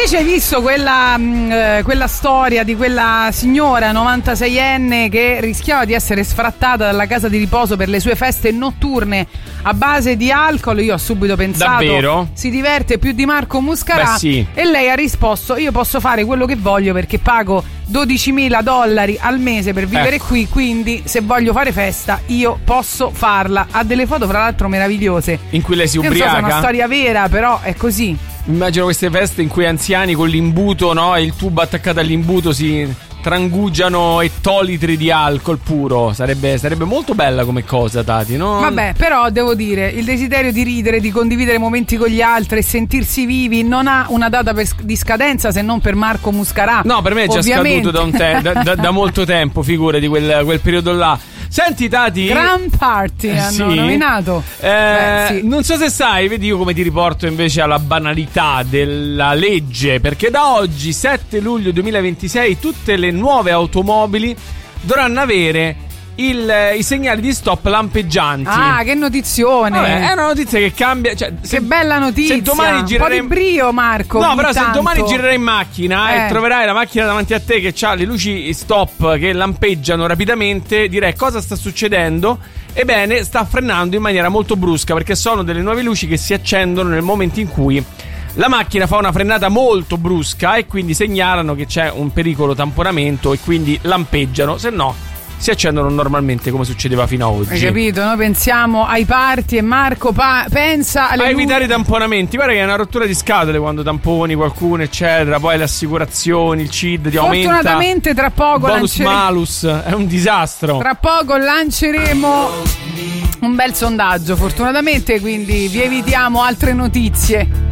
Invece hai visto quella storia di quella signora 96enne che rischiava di essere sfrattata dalla casa di riposo per le sue feste notturne a base di alcol? Io ho subito pensato, davvero? Si diverte più di Marco Muscarà. Beh, sì. E lei ha risposto: io posso fare quello che voglio perché pago $12.000 al mese per vivere qui, quindi se voglio fare festa io posso farla. Ha delle foto fra l'altro meravigliose in cui lei si ubriaca. ubriaca. Non so se è una storia vera, però è così. Immagino queste feste in cui anziani con l'imbuto, no, e il tubo attaccato all'imbuto si trangugiano ettolitri di alcol puro. Sarebbe molto bella come cosa, Tati, no? Vabbè, però devo dire, il desiderio di ridere, di condividere momenti con gli altri e sentirsi vivi non ha una data di scadenza, se non per Marco Muscarà. No, per me è già scaduto da molto tempo, figurati quel periodo là. Senti, Tati, Grand Party hanno nominato. Sì. Non so se sai, vedi io come ti riporto invece alla banalità della legge, perché da oggi 7 luglio 2026 tutte le nuove automobili dovranno avere i segnali di stop lampeggianti. Ah, che notizione! Vabbè, è una notizia che cambia. Cioè, che bella notizia! Se domani girerei... Un po' di brio, Marco. No, però tanto. Se domani girerai in macchina e troverai la macchina davanti a te che ha le luci stop che lampeggiano rapidamente, direi: cosa sta succedendo? Ebbene, sta frenando in maniera molto brusca, perché sono delle nuove luci che si accendono nel momento in cui la macchina fa una frenata molto brusca e quindi segnalano che c'è un pericolo tamponamento e quindi lampeggiano, se no si accendono normalmente come succedeva fino a oggi. Hai capito? Noi pensiamo ai party e Marco pensa alle evitare i tamponamenti. Guarda che è una rottura di scatole quando tamponi qualcuno, eccetera. Poi le assicurazioni, il CID ti aumenta. Fortunatamente tra poco bonus malus, è un disastro. Tra poco lanceremo un bel sondaggio, fortunatamente, quindi vi evitiamo altre notizie.